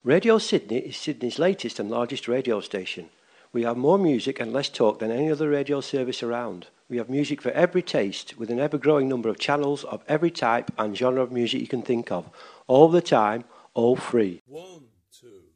Radio Sydney is Sydney's latest and largest radio station. We have more music and less talk than any other radio service around. We have music for every taste, with an ever-growing number of channels of every type and genre of music you can think of. All the time, all free. 1, 2